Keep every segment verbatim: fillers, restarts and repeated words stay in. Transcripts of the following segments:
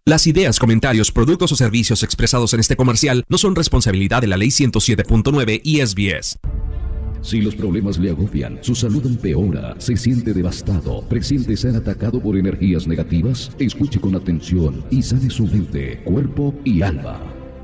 Las ideas, comentarios, productos o servicios expresados en este comercial no son responsabilidad de la Ley ciento siete punto nueve y S B S. Si los problemas le agobian, su salud empeora, se siente devastado, presiente ser atacado por energías negativas, escuche con atención y sane su mente, cuerpo y alma.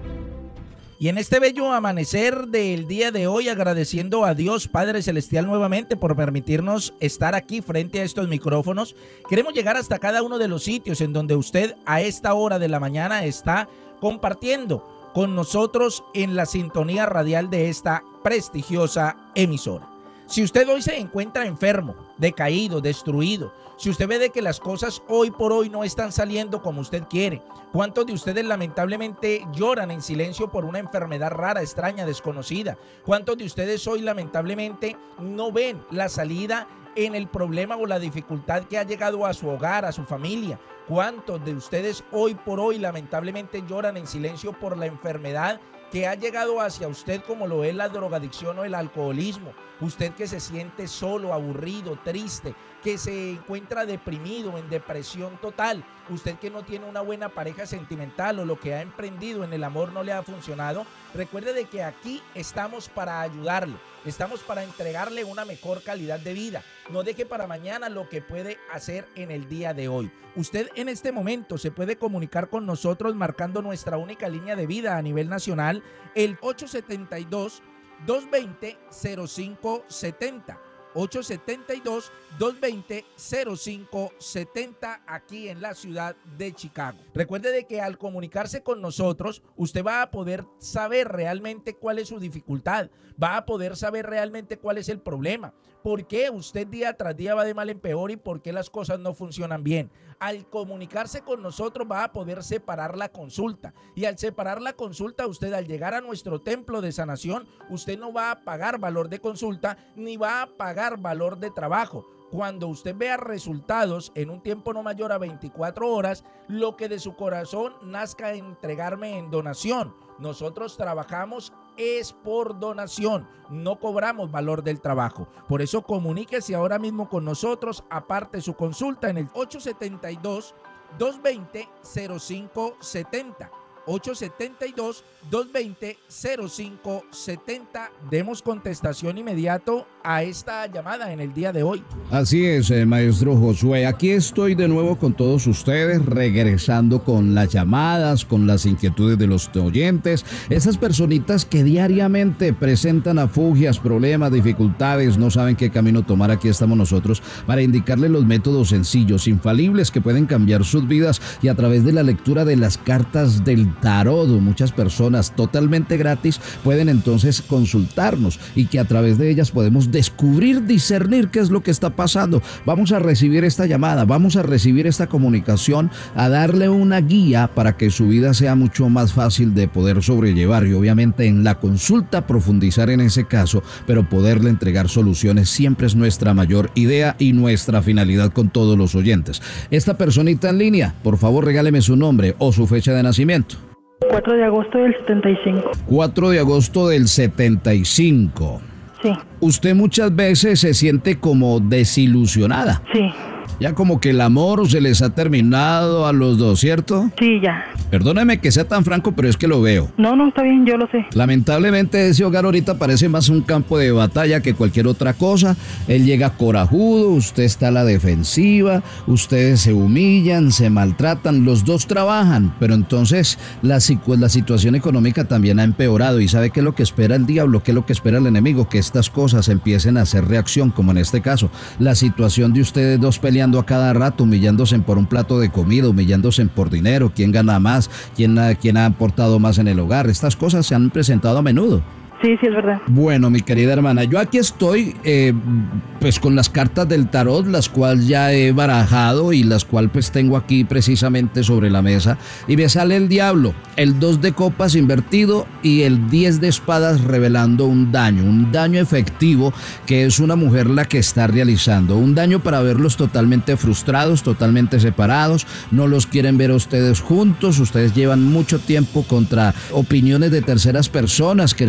Y en este bello amanecer del día de hoy, agradeciendo a Dios Padre Celestial nuevamente por permitirnos estar aquí frente a estos micrófonos, queremos llegar hasta cada uno de los sitios en donde usted a esta hora de la mañana está compartiendo con nosotros en la sintonía radial de esta prestigiosa emisora. Si usted hoy se encuentra enfermo, decaído, destruido, si usted ve de que las cosas hoy por hoy no están saliendo como usted quiere, ¿cuántos de ustedes lamentablemente lloran en silencio por una enfermedad rara, extraña, desconocida? ¿Cuántos de ustedes hoy lamentablemente no ven la salida en el problema o la dificultad que ha llegado a su hogar, a su familia? ¿Cuántos de ustedes hoy por hoy lamentablemente lloran en silencio por la enfermedad que ha llegado hacia usted, como lo es la drogadicción o el alcoholismo? Usted que se siente solo, aburrido, triste, que se encuentra deprimido, en depresión total. Usted que no tiene una buena pareja sentimental o lo que ha emprendido en el amor no le ha funcionado. Recuerde de que aquí estamos para ayudarle. Estamos para entregarle una mejor calidad de vida. No deje para mañana lo que puede hacer en el día de hoy. Usted en este momento se puede comunicar con nosotros marcando nuestra única línea de vida a nivel nacional, el ocho siete dos, dos dos cero, cero cinco siete cero. ocho siete dos, dos dos cero, cero cinco siete cero aquí en la ciudad de Chicago. Recuerde de que al comunicarse con nosotros, usted va a poder saber realmente cuál es su dificultad, va a poder saber realmente cuál es el problema, por qué usted día tras día va de mal en peor y por qué las cosas no funcionan bien. Al comunicarse con nosotros va a poder separar la consulta, y al separar la consulta, usted al llegar a nuestro templo de sanación, usted no va a pagar valor de consulta ni va a pagar valor de trabajo. Cuando usted vea resultados en un tiempo no mayor a veinticuatro horas, lo que de su corazón nazca entregarme en donación. Nosotros trabajamos es por donación, no cobramos valor del trabajo. Por eso comuníquese ahora mismo con nosotros, aparte su consulta en el ocho siete dos, dos dos cero, cero cinco siete cero. ocho siete dos, dos dos cero, cero cinco siete cero. Demos contestación inmediato a esta llamada en el día de hoy. Así es, eh, maestro Josué. Aquí estoy de nuevo con todos ustedes, regresando con las llamadas, con las inquietudes de los oyentes. Esas personitas que diariamente presentan afugias, problemas, dificultades, no saben qué camino tomar. Aquí estamos nosotros para indicarles los métodos sencillos, infalibles, que pueden cambiar sus vidas, y a través de la lectura de las cartas del tarot, muchas personas totalmente gratis pueden entonces consultarnos, y que a través de ellas podemos descubrir, discernir qué es lo que está pasando. Vamos a recibir esta llamada, vamos a recibir esta comunicación, a darle una guía para que su vida sea mucho más fácil de poder sobrellevar, y obviamente en la consulta profundizar en ese caso, pero poderle entregar soluciones siempre es nuestra mayor idea y nuestra finalidad con todos los oyentes. Esta personita en línea, por favor regáleme su nombre o su fecha de nacimiento. cuatro de agosto del setenta y cinco. cuatro de agosto del setenta y cinco. Sí. Usted muchas veces se siente como desilusionada. Sí. Ya como que el amor se les ha terminado a los dos, ¿cierto? Sí, ya. Perdóneme que sea tan franco, pero es que lo veo. No, no, está bien, yo lo sé. Lamentablemente ese hogar ahorita parece más un campo de batalla que cualquier otra cosa. Él llega corajudo, usted está a la defensiva, ustedes se humillan, se maltratan, los dos trabajan, pero entonces la, la situación económica también ha empeorado. ¿Y sabe qué es lo que espera el diablo? ¿Qué es lo que espera el enemigo? Que estas cosas empiecen a hacer reacción, como en este caso. La situación de ustedes dos peleando a cada rato, humillándose por un plato de comida, humillándose por dinero, quién gana más, quién ha, quién ha aportado más en el hogar. Estas cosas se han presentado a menudo. Sí, sí, es verdad. Bueno, mi querida hermana, yo aquí estoy eh, pues con las cartas del tarot, las cuales ya he barajado y las cuales pues tengo aquí precisamente sobre la mesa, y me sale el diablo, el dos de copas invertido y el diez de espadas, revelando un daño, un daño efectivo que es una mujer la que está realizando, un daño para verlos totalmente frustrados, totalmente separados, no los quieren ver a ustedes juntos, ustedes llevan mucho tiempo contra opiniones de terceras personas que, que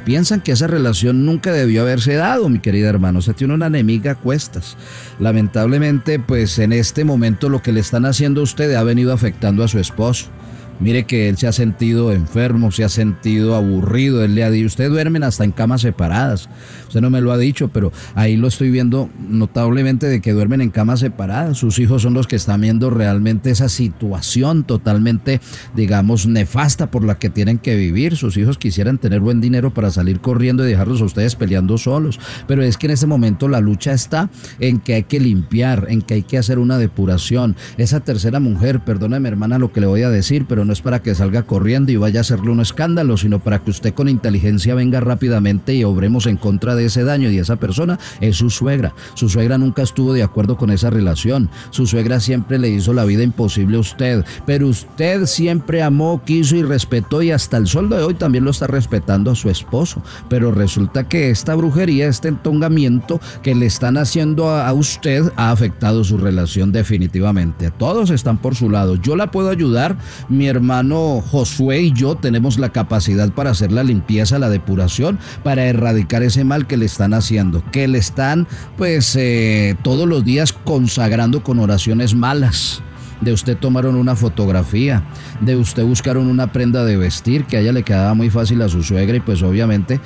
piensan que esa relación nunca debió haberse dado, mi querida hermana. O sea, tiene una enemiga a cuestas. Lamentablemente, pues en este momento lo que le están haciendo a usted ha venido afectando a su esposo. Mire que él se ha sentido enfermo, se ha sentido aburrido. Él le ha dicho, ustedes duermen hasta en camas separadas. Usted no me lo ha dicho, pero ahí lo estoy viendo notablemente de que duermen en camas separadas. Sus hijos son los que están viendo realmente esa situación totalmente, digamos, nefasta por la que tienen que vivir. Sus hijos quisieran tener buen dinero para salir corriendo y dejarlos a ustedes peleando solos. Pero es que en este momento la lucha está en que hay que limpiar, en que hay que hacer una depuración. Esa tercera mujer, perdóneme hermana lo que le voy a decir, pero no es para que salga corriendo y vaya a hacerle un escándalo, sino para que usted con inteligencia venga rápidamente y obremos en contra de ese daño. Y esa persona es su suegra. Su suegra nunca estuvo de acuerdo con esa relación. Su suegra siempre le hizo la vida imposible a usted, pero usted siempre amó, quiso y respetó, y hasta el sol de hoy también lo está respetando a su esposo. Pero resulta que esta brujería, este entongamiento que le están haciendo a, a usted ha afectado su relación definitivamente. Todos están por su lado. Yo la puedo ayudar, mi hermano Josué y yo tenemos la capacidad para hacer la limpieza, la depuración, para erradicar ese mal que le están haciendo, que le están pues eh, todos los días consagrando con oraciones malas. De usted tomaron una fotografía, de usted buscaron una prenda de vestir que a ella le quedaba muy fácil a su suegra, y pues obviamente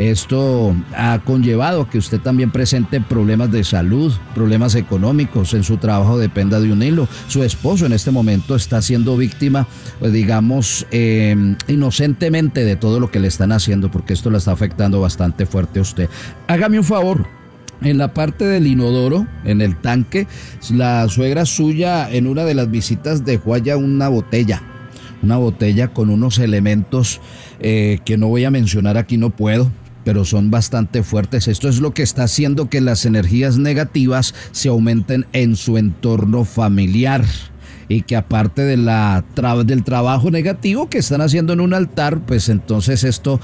esto ha conllevado que usted también presente problemas de salud, problemas económicos, en su trabajo dependa de un hilo. Su esposo en este momento está siendo víctima, pues digamos, eh, inocentemente de todo lo que le están haciendo, porque esto la está afectando bastante fuerte a usted. Hágame un favor. En la parte del inodoro, en el tanque, la suegra suya en una de las visitas dejó allá una botella, una botella con unos elementos eh, que no voy a mencionar aquí, no puedo, pero son bastante fuertes. Esto es lo que está haciendo que las energías negativas se aumenten en su entorno familiar. Y que aparte de la tra- del trabajo negativo que están haciendo en un altar, pues entonces esto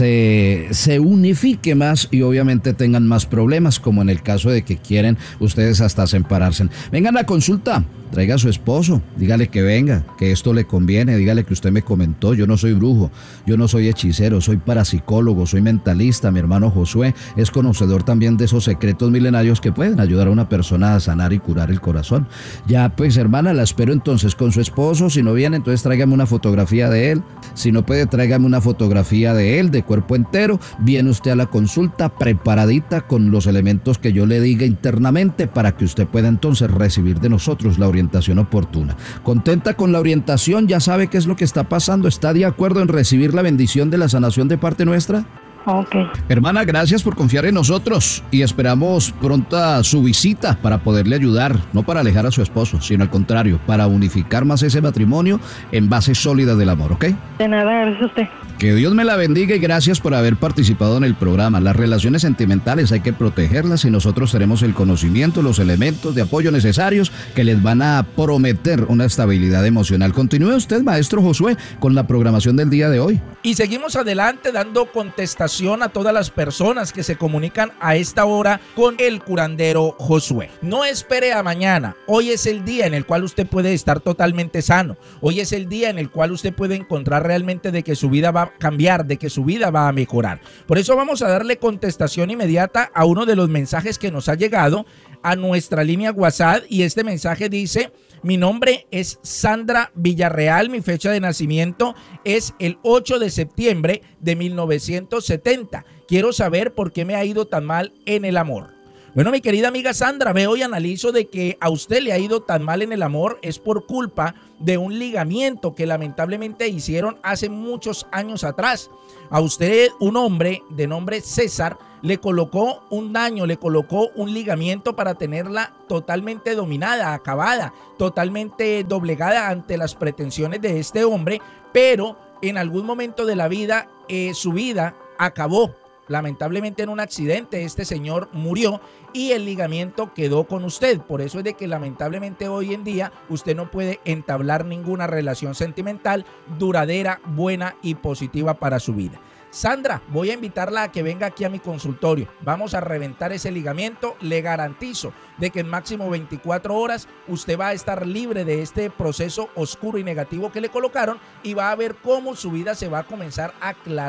se, se unifique más y obviamente tengan más problemas, como en el caso de que quieren ustedes hasta separarse. Vengan a la consulta, traiga a su esposo, dígale que venga, que esto le conviene, dígale que usted me comentó, yo no soy brujo, yo no soy hechicero, soy parapsicólogo, soy mentalista. Mi hermano Josué es conocedor también de esos secretos milenarios que pueden ayudar a una persona a sanar y curar el corazón. Ya pues hermana, la espero entonces con su esposo. Si no viene, entonces tráigame una fotografía de él. Si no puede, tráigame una fotografía de él de cuerpo entero. Viene usted a la consulta preparadita con los elementos que yo le diga internamente, para que usted pueda entonces recibir de nosotros la orientación oportuna. Contenta con la orientación, ya sabe qué es lo que está pasando. ¿Está de acuerdo en recibir la bendición de la sanación de parte nuestra? Ok. Hermana, gracias por confiar en nosotros y esperamos pronta su visita para poderle ayudar, no para alejar a su esposo, sino al contrario, para unificar más ese matrimonio en base sólida del amor, ¿ok? De nada, gracias a usted. Que Dios me la bendiga y gracias por haber participado en el programa. Las relaciones sentimentales hay que protegerlas y nosotros tenemos el conocimiento, los elementos de apoyo necesarios que les van a prometer una estabilidad emocional. Continúe usted, maestro Josué, con la programación del día de hoy. Y seguimos adelante dando contestación a todas las personas que se comunican a esta hora con el curandero Josué. No espere a mañana. Hoy es el día en el cual usted puede estar totalmente sano. Hoy es el día en el cual usted puede encontrar realmente de que su vida va a cambiar, de que su vida va a mejorar. Por eso vamos a darle contestación inmediata a uno de los mensajes que nos ha llegado a nuestra línea WhatsApp, y este mensaje dice: mi nombre es Sandra Villarreal, mi fecha de nacimiento es el ocho de septiembre de mil novecientos setenta. Quiero saber por qué me ha ido tan mal en el amor. Bueno, mi querida amiga Sandra, veo y analizo de que a usted le ha ido tan mal en el amor es por culpa de un ligamiento que lamentablemente hicieron hace muchos años atrás. A usted, un hombre de nombre César, le colocó un daño, le colocó un ligamiento para tenerla totalmente dominada, acabada, totalmente doblegada ante las pretensiones de este hombre, pero en algún momento de la vida, eh, su vida acabó. Lamentablemente en un accidente este señor murió y el ligamiento quedó con usted. Por eso es de que lamentablemente hoy en día usted no puede entablar ninguna relación sentimental duradera, buena y positiva para su vida. Sandra, voy a invitarla a que venga aquí a mi consultorio. Vamos a reventar ese ligamiento. Le garantizo de que en máximo veinticuatro horas usted va a estar libre de este proceso oscuro y negativo que le colocaron y va a ver cómo su vida se va a comenzar a aclarar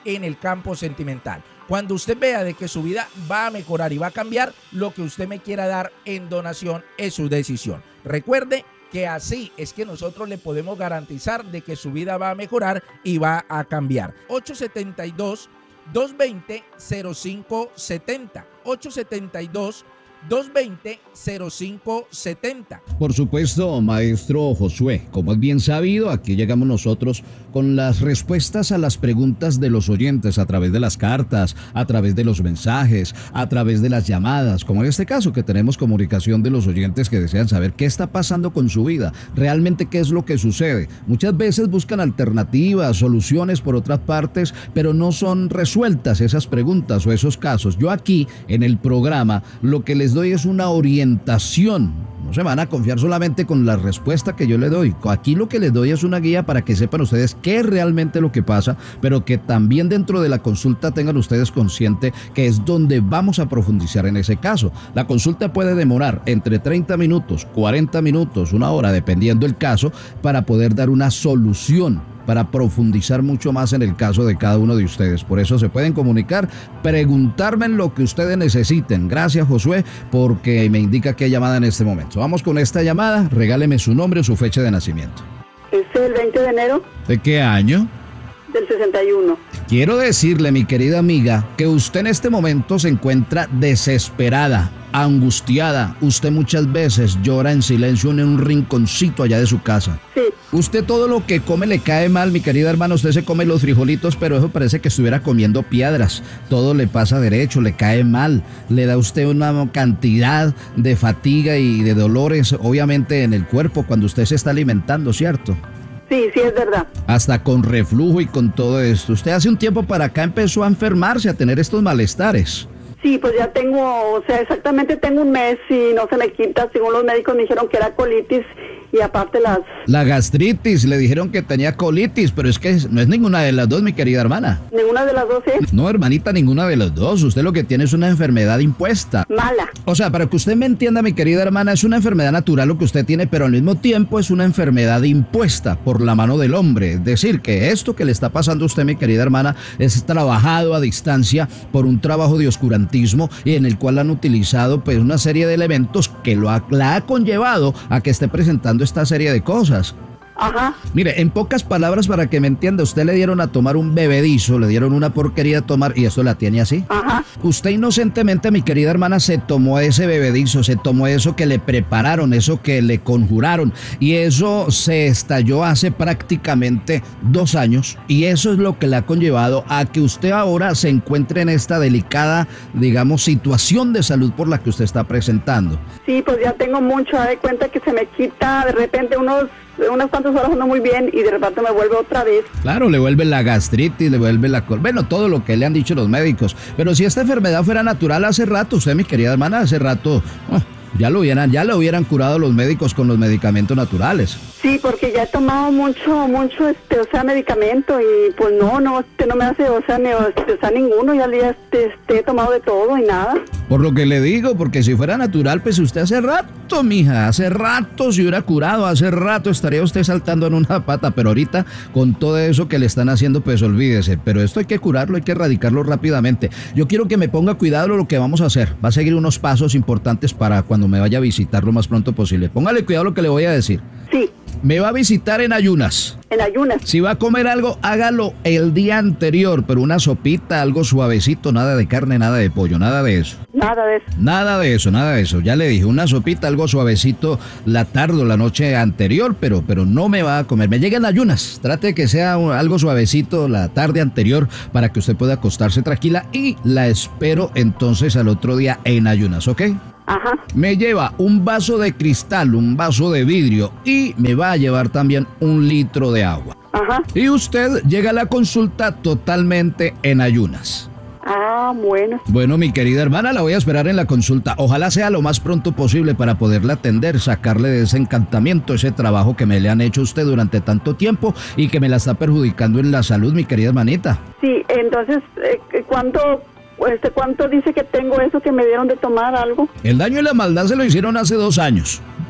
en el campo sentimental. Cuando usted vea de que su vida va a mejorar y va a cambiar, lo que usted me quiera dar en donación es su decisión. Recuerde que así es que nosotros le podemos garantizar de que su vida va a mejorar y va a cambiar. ocho siete dos, dos dos cero, cero cinco siete cero. ocho siete dos, dos dos cero, cero cinco siete cero. Por supuesto, maestro Josué, como es bien sabido, aquí llegamos nosotros con las respuestas a las preguntas de los oyentes a través de las cartas, a través de los mensajes, a través de las llamadas, como en este caso que tenemos comunicación de los oyentes que desean saber qué está pasando con su vida, realmente qué es lo que sucede. Muchas veces buscan alternativas, soluciones por otras partes, pero no son resueltas esas preguntas o esos casos. Yo aquí en el programa lo que les doy es una orientación. No se van a confiar solamente con la respuesta que yo le doy. Aquí lo que les doy es una guía para que sepan ustedes qué es realmente lo que pasa, pero que también dentro de la consulta tengan ustedes consciente que es donde vamos a profundizar en ese caso. La consulta puede demorar entre treinta minutos, cuarenta minutos, una hora, dependiendo el caso, para poder dar una solución, para profundizar mucho más en el caso de cada uno de ustedes. Por eso se pueden comunicar, preguntarme en lo que ustedes necesiten. Gracias, Josué, porque me indica que hay llamada en este momento. Vamos con esta llamada. Regáleme su nombre o su fecha de nacimiento. Es el veinte de enero ¿De qué año? del sesenta y uno. Quiero decirle, mi querida amiga, que usted en este momento se encuentra desesperada, angustiada. Usted muchas veces llora en silencio en un rinconcito allá de su casa. Sí. Usted todo lo que come le cae mal, mi querida hermana. Usted se come los frijolitos, pero eso parece que estuviera comiendo piedras. Todo le pasa derecho, le cae mal. Le da a usted una cantidad de fatiga y de dolores, obviamente, en el cuerpo cuando usted se está alimentando, ¿cierto? Sí, sí, es verdad. Hasta con reflujo y con todo esto. Usted hace un tiempo para acá empezó a enfermarse, a tener estos malestares. Sí, pues ya tengo, o sea, exactamente tengo un mes y no se me quita. Según los médicos me dijeron que era colitis y aparte las... La gastritis, le dijeron que tenía colitis, pero es que no es ninguna de las dos, mi querida hermana. ¿Ninguna de las dos es? No, hermanita, ninguna de las dos. Usted lo que tiene es una enfermedad impuesta. Mala. O sea, para que usted me entienda, mi querida hermana, es una enfermedad natural lo que usted tiene, pero al mismo tiempo es una enfermedad impuesta por la mano del hombre. Es decir, que esto que le está pasando a usted, mi querida hermana, es trabajado a distancia por un trabajo de oscurantismo y en el cual han utilizado pues una serie de elementos que lo ha, la ha conllevado a que esté presentando esta serie de cosas. Ajá. Mire, en pocas palabras, para que me entienda, usted le dieron a tomar un bebedizo, le dieron una porquería a tomar y esto la tiene así. Ajá. Usted inocentemente, mi querida hermana, se tomó ese bebedizo, se tomó eso que le prepararon, eso que le conjuraron y eso se estalló hace prácticamente dos años y eso es lo que le ha conllevado a que usted ahora se encuentre en esta delicada, digamos, situación de salud por la que usted está presentando. Sí, pues ya tengo mucho, de cuenta que se me quita de repente unos... unas cuantas horas ando muy bien y de repente me vuelve otra vez. Claro, le vuelve la gastritis, le vuelve la... col- Bueno, todo lo que le han dicho los médicos. Pero si esta enfermedad fuera natural hace rato, usted, mi querida hermana, hace rato... oh, ya lo hubieran, ya lo hubieran curado los médicos con los medicamentos naturales. Sí, porque ya he tomado mucho, mucho, este, o sea, medicamento y pues no, no, este no me hace, o sea, ne- este, o sea, ninguno, ya, ya este, este, he tomado de todo y nada. Por lo que le digo, porque si fuera natural, pues usted hace rato, mija, hace rato se hubiera curado, hace rato estaría usted saltando en una pata, pero ahorita con todo eso que le están haciendo, pues olvídese. Pero esto hay que curarlo, hay que erradicarlo rápidamente. Yo quiero que me ponga cuidado lo que vamos a hacer. Va a seguir unos pasos importantes para cuando me vaya a visitar lo más pronto posible. Póngale cuidado lo que le voy a decir. Sí, Me va a visitar en ayunas. en ayunas. Si va a comer algo, hágalo el día anterior, pero una sopita, algo suavecito, nada de carne, nada de pollo, nada de eso. Nada de eso. Nada de eso, nada de eso. Ya le dije, una sopita, algo suavecito la tarde o la noche anterior, pero, pero no me va a comer. Me llegan ayunas. Trate de que sea un- algo suavecito la tarde anterior para que usted pueda acostarse tranquila y la espero entonces al otro día en ayunas, ¿ok? Ajá. Me lleva un vaso de cristal, un vaso de vidrio y me va a llevar también un litro de agua. Ajá. Y usted llega a la consulta totalmente en ayunas. Ah, bueno. Bueno, mi querida hermana, la voy a esperar en la consulta. Ojalá sea lo más pronto posible para poderla atender, sacarle de ese encantamiento, ese trabajo que me le han hecho a usted durante tanto tiempo y que me la está perjudicando en la salud, mi querida hermanita. Sí, entonces, eh, ¿cuánto, este, cuánto dice que tengo eso que me dieron de tomar algo? El daño y la maldad se lo hicieron hace dos años.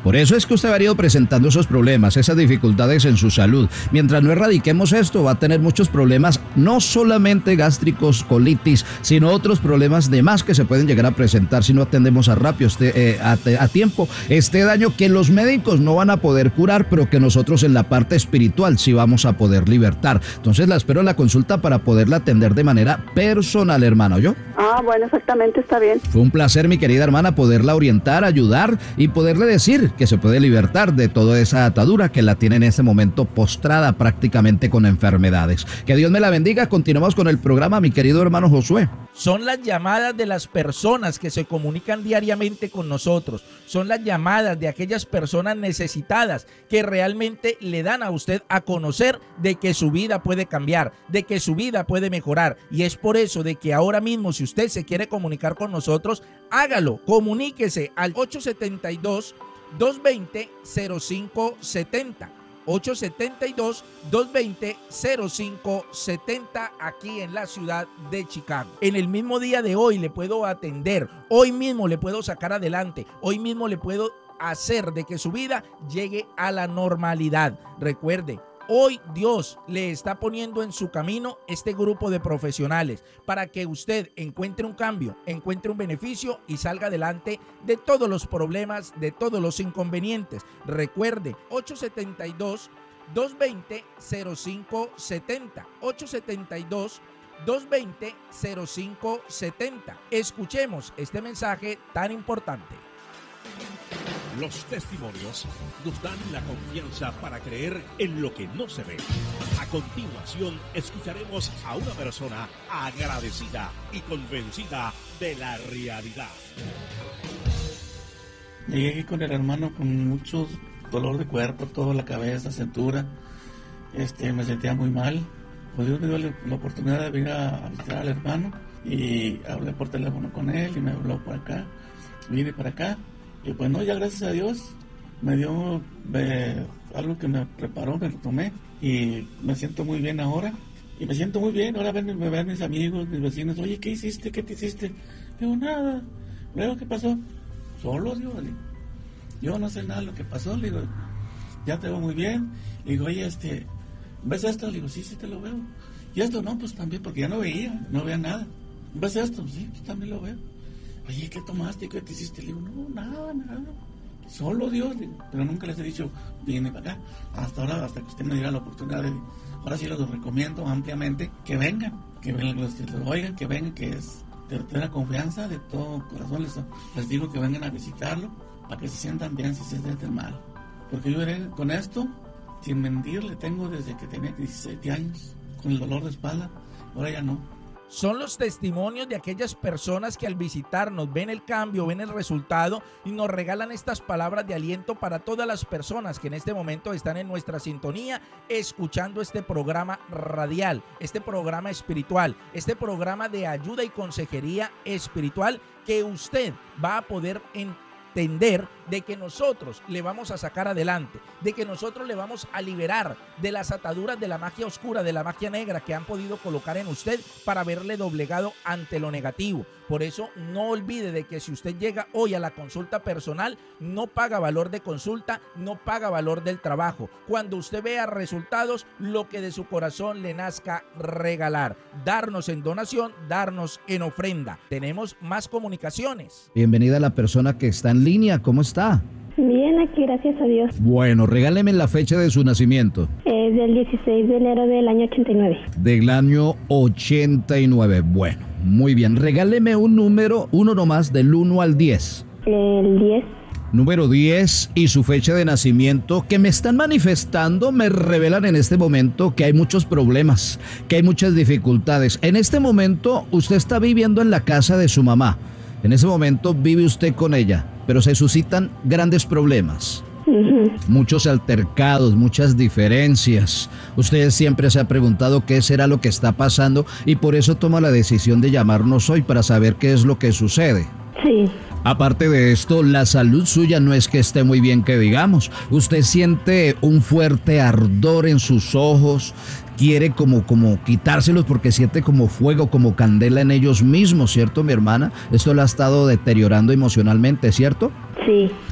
Por eso es que usted ha venido presentando esos problemas, esas dificultades en su salud. Mientras no erradiquemos esto, va a tener muchos problemas, no solamente gástricos, colitis, sino otros problemas de más que se pueden llegar a presentar si no atendemos a rápido, este, eh, a, a tiempo, este daño que los médicos no van a poder curar, pero que nosotros en la parte espiritual sí vamos a poder libertar. Entonces la espero en la consulta para poderla atender de manera personal, hermano, ¿yo? Ah, bueno, exactamente, está bien. Fue un placer, mi querida hermana, poderla orientar, ayudar y poderle decir que se puede libertar de toda esa atadura que la tiene en este momento postrada prácticamente con enfermedades. Que Dios me la bendiga. Continuamos con el programa, mi querido hermano Josué. Son las llamadas de las personas que se comunican diariamente con nosotros. Son las llamadas de aquellas personas necesitadas que realmente le dan a usted a conocer de que su vida puede cambiar, de que su vida puede mejorar. Y es por eso de que ahora mismo, si usted se quiere comunicar con nosotros, hágalo. Comuníquese al ocho siete dos, dos dos cero, cero cinco siete cero. ocho siete dos, dos dos cero, cero cinco siete cero aquí en la ciudad de Chicago. En el mismo día de hoy le puedo atender, hoy mismo le puedo sacar adelante, hoy mismo le puedo hacer de que su vida llegue a la normalidad. Recuerde, hoy Dios le está poniendo en su camino este grupo de profesionales para que usted encuentre un cambio, encuentre un beneficio y salga adelante de todos los problemas, de todos los inconvenientes. Recuerde, ocho siete dos, dos dos cero, cero cinco siete cero, ocho siete dos, dos dos cero, cero cinco siete cero. Escuchemos este mensaje tan importante. Los testimonios nos dan la confianza para creer en lo que no se ve. A continuación, escucharemos a una persona agradecida y convencida de la realidad. Llegué aquí con el hermano con mucho dolor de cuerpo, toda la cabeza, cintura. Este, me sentía muy mal. Pues Dios me dio la oportunidad de venir a visitar al hermano y hablé por teléfono con él y me habló por acá. Vine para acá. Y pues no, ya gracias a Dios me dio eh, algo que me preparó, me lo tomé y me siento muy bien ahora. Y me siento muy bien, ahora ven, me ven mis amigos, mis vecinos, oye, ¿qué hiciste? ¿Qué te hiciste? Digo, nada. Luego, ¿qué pasó? Solo, digo, yo no sé nada de lo que pasó, le digo, ya te veo muy bien. Le digo, oye, este, ¿ves esto? Le digo, sí, sí te lo veo. Y esto no, pues también, porque ya no veía, no veía nada. ¿Ves esto? Sí, pues también lo veo. Oye, ¿qué tomaste? ¿Qué te hiciste? Le digo, no, nada, nada. Solo Dios, digo, pero nunca les he dicho, viene para acá. Hasta ahora, hasta que usted me diera la oportunidad de, ahora sí los recomiendo ampliamente, que vengan, que vengan, los que lo oigan, que vengan, que es de toda confianza, de todo corazón, les, les digo que vengan a visitarlo, para que se sientan bien, si se sienten mal. Porque yo veré con esto, sin mentir, le tengo desde que tenía diecisiete años, con el dolor de espalda, ahora ya no. Son los testimonios de aquellas personas que al visitarnos ven el cambio, ven el resultado y nos regalan estas palabras de aliento para todas las personas que en este momento están en nuestra sintonía escuchando este programa radial, este programa espiritual, este programa de ayuda y consejería espiritual que usted va a poder entender. Entender de que nosotros le vamos a sacar adelante, de que nosotros le vamos a liberar de las ataduras de la magia oscura, de la magia negra que han podido colocar en usted para verle doblegado ante lo negativo. Por eso no olvide de que si usted llega hoy a la consulta personal, no paga valor de consulta, no paga valor del trabajo. Cuando usted vea resultados, lo que de su corazón le nazca regalar, darnos en donación, darnos en ofrenda. Tenemos más comunicaciones. Bienvenida a la persona que está en línea, ¿cómo está? Bien, aquí, gracias a Dios. Bueno, regáleme la fecha de su nacimiento. Es del dieciséis de enero del año ochenta y nueve. Del año ochenta y nueve, bueno, muy bien. Regáleme un número, uno nomás, del uno al diez. El diez. Número diez y su fecha de nacimiento que me están manifestando, me revelan en este momento que hay muchos problemas, que hay muchas dificultades. En este momento usted está viviendo en la casa de su mamá. En ese momento vive usted con ella, pero se suscitan grandes problemas. Uh-huh. Muchos altercados, muchas diferencias. Usted siempre se ha preguntado qué será lo que está pasando y por eso toma la decisión de llamarnos hoy para saber qué es lo que sucede. Sí. Aparte de esto, la salud suya no es que esté muy bien que digamos. Usted siente un fuerte ardor en sus ojos, quiere como, como quitárselos porque siente como fuego, como candela en ellos mismos, ¿cierto, mi hermana? Esto la ha estado deteriorando emocionalmente, ¿cierto? Sí.